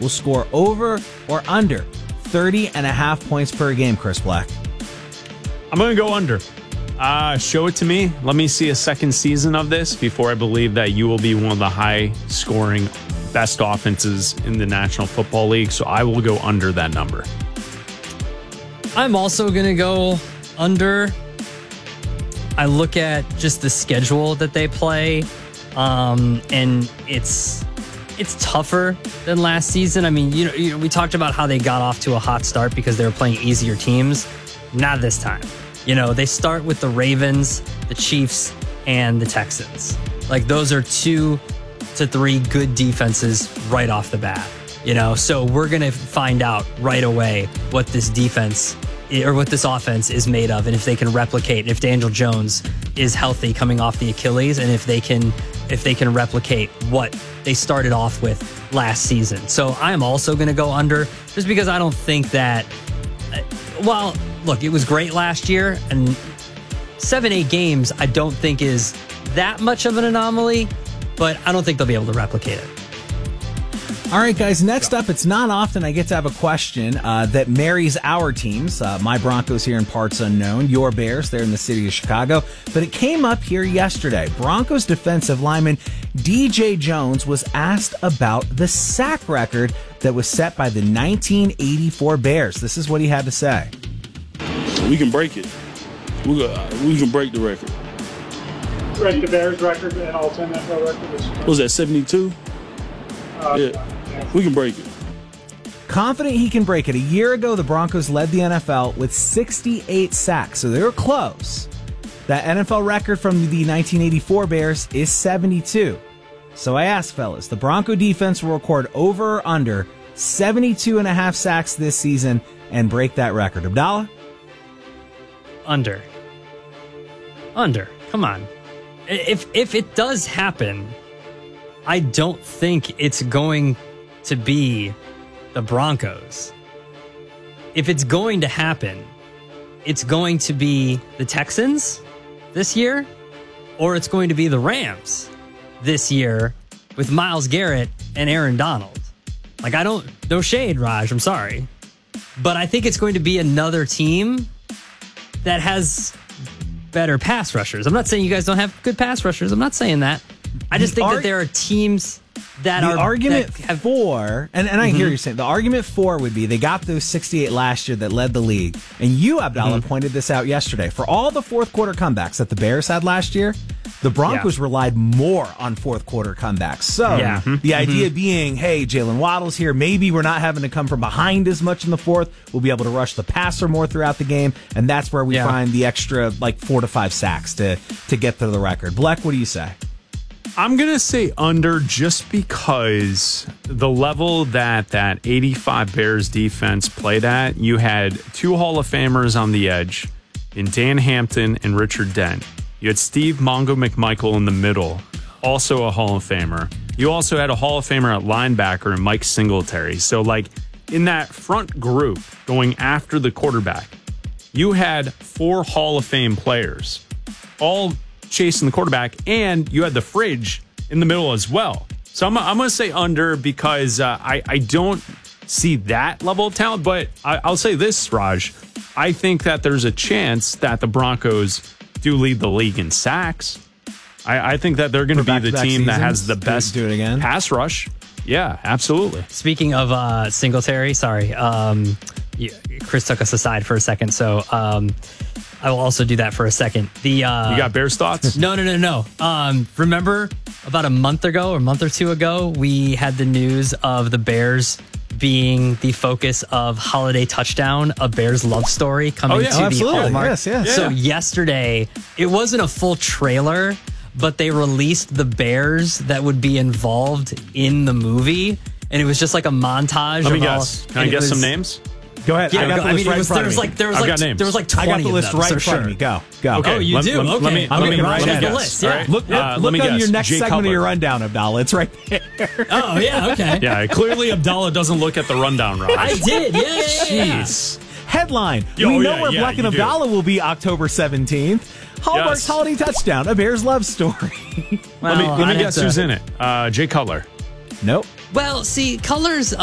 will score over or under 30.5 points per game, Chris Black? I'm going to go under. Show it to me. Let me see a second season of this before I believe that you will be one of the high-scoring, best offenses in the National Football League. So I will go under that number. I'm also going to go under. I look at just the schedule that they play, and it's tougher than last season. I mean, we talked about how they got off to a hot start because they were playing easier teams. Not this time. They start with the Ravens, the Chiefs, and the Texans. Like, those are 2 to 3 good defenses right off the bat. So we're going to find out right away what this defense or what this offense is made of, and if they can replicate, if Daniel Jones is healthy coming off the Achilles, and if they can replicate what they started off with last season. So I'm also going to go under, just because I don't think that, look, it was great last year, and 7-8 games I don't think is that much of an anomaly, but I don't think they'll be able to replicate it. All right, guys, next up, it's not often I get to have a question that marries our teams. My Broncos here in parts unknown, your Bears there in the city of Chicago. But it came up here yesterday. Broncos defensive lineman DJ Jones was asked about the sack record that was set by the 1984 Bears. This is what he had to say. We can break it. We can break the record. Break the Bears record and all-time NFL record. What was that, 72? Yeah. We can break it. Confident he can break it. A year ago, the Broncos led the NFL with 68 sacks, so they were close. That NFL record from the 1984 Bears is 72. So I asked, fellas, the Bronco defense will record over or under 72.5 sacks this season and break that record. Abdallah? Under. Come on. If it does happen, I don't think it's going to be the Broncos. If it's going to happen, it's going to be the Texans this year, or it's going to be the Rams this year with Myles Garrett and Aaron Donald. Like, no shade, Raj, I'm sorry. But I think it's going to be another team that has better pass rushers. I'm not saying you guys don't have good pass rushers. I'm not saying that. I just think that there are teams that the are... argument for, and I hear you saying, the argument for would be they got those 68 last year that led the league. And you, Abdallah, pointed this out yesterday. For all the fourth quarter comebacks that the Bears had last year, the Broncos relied more on fourth quarter comebacks. So the idea being, hey, Jalen Waddle's here. Maybe we're not having to come from behind as much in the fourth. We'll be able to rush the passer more throughout the game. And that's where we find the extra 4 to 5 sacks to get to the record. Black, what do you say? I'm going to say under, just because the level that 85 Bears defense played at, you had 2 Hall of Famers on the edge in Dan Hampton and Richard Dent. You had Steve Mongo McMichael in the middle, also a Hall of Famer. You also had a Hall of Famer at linebacker in Mike Singletary. So, in that front group going after the quarterback, you had 4 Hall of Fame players, all chasing the quarterback, and you had the fridge in the middle as well. So I'm going to say under, because I don't see that level of talent. But I'll say this, Raj. I think that there's a chance that the Broncos do lead the league in sacks. I think that they're going to be the team that has the best pass rush. Yeah, absolutely. Speaking of Singletary, sorry, Chris took us aside for a second, so I will also do that for a second. You got Bears thoughts? No. Remember about a month or 2 ago, we had the news of the Bears being the focus of Holiday Touchdown, a Bears love story coming to the Hallmark. Yes. So yesterday, it wasn't a full trailer, but they released the Bears that would be involved in the movie, and it was just like a montage. Let me guess. Can I guess some names? Go ahead. Yeah, I got the list right in front of me. There was like 20 I got the list of them, right in so front of me. Go. Okay. Oh, you do? Okay. Let me write guess. the list. Yeah. Right. Look on your next segment of your rundown, Abdallah. It's right there. Oh, yeah, okay. Yeah, clearly Abdallah doesn't look at the rundown, Raj. I did, yeah. Jeez. Headline. We know where Black and Abdallah will be October 17th. Hallmark's Holiday Touchdown, a Bears love story. Let me guess who's in it. Jay Cutler. Nope. Well, see, Cutler's